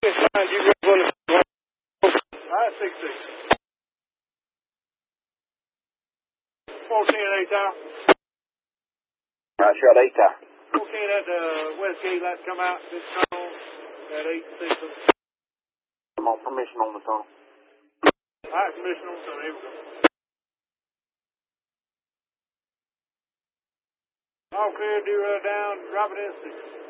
Find you going to 6-6. 14 at 8 tower. Right, shot 8 tower. 14 at the west gate, let's come out this tunnel at 8-6. I'm on permission on the tunnel. Alright, permission on the tunnel, here we go. All clear, do down, drop it in 6.